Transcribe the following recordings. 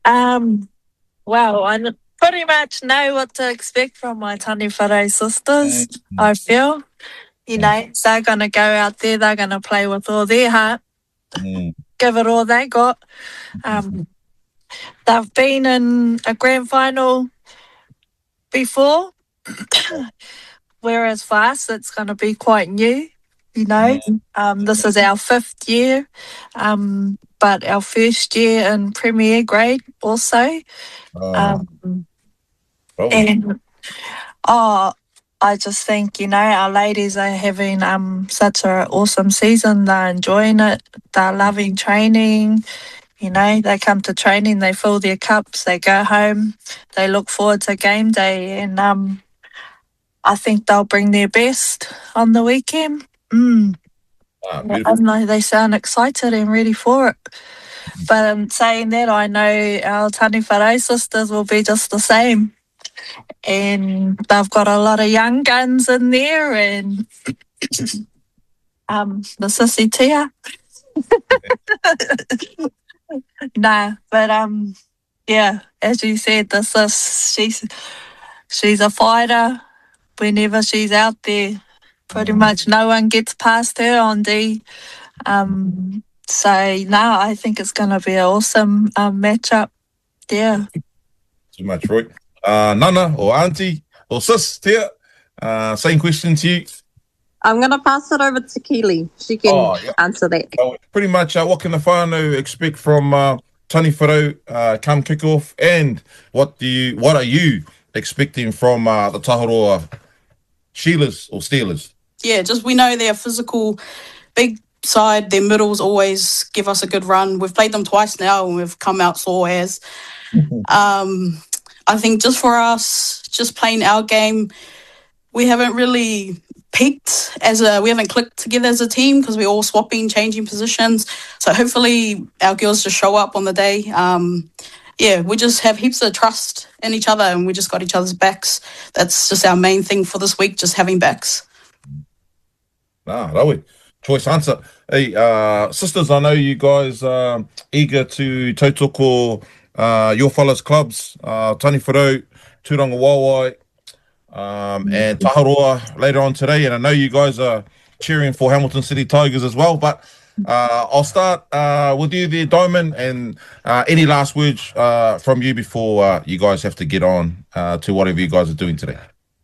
Um, well, pretty much know what to expect from my Tani Whare sisters, I feel. They're going to go out there, they're going to play with all their heart, give it all they got. They've been in a grand final before, whereas for us, it's going to be quite new. This is our 5th year, but our first year in Premier Grade also. And I just think, our ladies are having such an awesome season. They're enjoying it. They're loving training. They come to training, they fill their cups, they go home, they look forward to game day, and I think they'll bring their best on the weekend. I know they sound excited and ready for it. But in saying that, I know our Tani Whare sisters will be just the same. And they've got a lot of young guns in there, and the sissy Tia. Yeah, as you said, she's a fighter. Whenever she's out there, pretty much no one gets past her on D. I think it's going to be an awesome matchup. Yeah. Too much, Roy. Nana or Auntie or Sis, Tia, same question to you. I'm going to pass it over to Keely. She can answer that. Pretty much, what can the whānau expect from Tani Whare come kick-off, and what are you expecting from the Taharoa Sheilas or Steelers? Yeah, just we know they're physical, big side. Their middles always give us a good run. We've played them twice now, and we've come out sore as. I think just for us, just playing our game, we haven't really peaked we haven't clicked together as a team because we're all swapping, changing positions. So hopefully our girls just show up on the day. We just have heaps of trust in each other, and we just got each other's backs. That's just our main thing for this week, just having backs. Rawi. Choice answer. Hey, sisters, I know you guys are eager to tautoko your fellas clubs, Tani Whare, Tūranga Wāwai, and Taharoa later on today. And I know you guys are cheering for Hamilton City Tigers as well. But I'll start with you there, Diamond, and any last words from you before you guys have to get on to whatever you guys are doing today.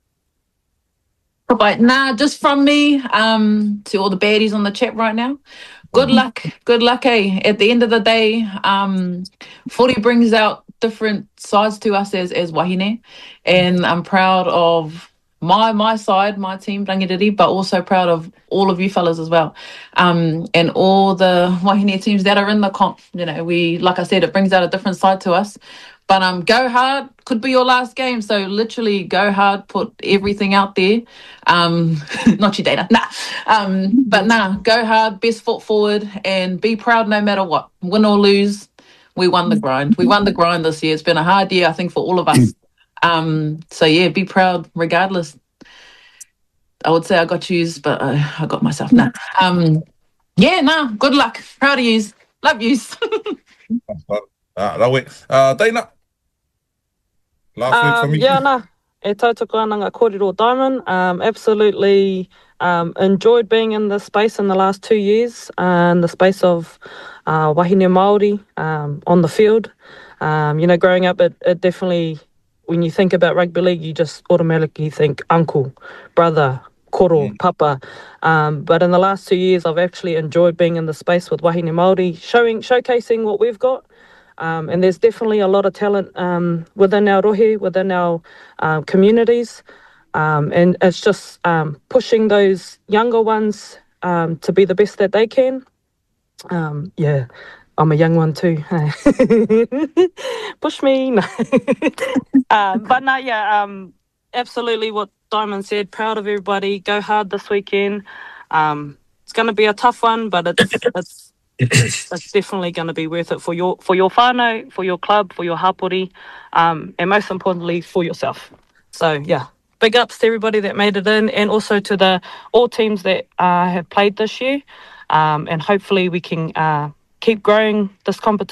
Right, just from me to all the baddies on the chat right now. Good luck, At the end of the day, footy brings out different sides to us as wahine, and I'm proud of my side, my team, Rangiriri, but also proud of all of you fellas as well, and all the wahine teams that are in the comp. Like I said, it brings out a different side to us. But go hard, could be your last game. So literally go hard, put everything out there. Not your data, go hard, best foot forward, and be proud no matter what. Win or lose, we won the grind. We won the grind this year. It's been a hard year, I think, for all of us. Be proud regardless. I would say I got yous, but I got myself. Good luck. Proud of yous. Love yous. Dana, last word from you. E tautoko ana ngā kōrero Diamond. Absolutely enjoyed being in this space in the last 2 years, in the space of wahine Māori on the field. Growing up, it definitely, when you think about rugby league, you just automatically think uncle, brother, koro, papa. But in the last 2 years, I've actually enjoyed being in the space with wahine Māori, showcasing what we've got. And there's definitely a lot of talent within our rohe, within our communities. And it's just pushing those younger ones to be the best that they can. I'm a young one too. Push me. Absolutely what Diamond said. Proud of everybody. Go hard this weekend. It's going to be a tough one, but it's definitely going to be worth it for your whānau, for your club, for your hapori, and most importantly for yourself. So big ups to everybody that made it in, and also to all teams that have played this year, and hopefully we can keep growing this competition.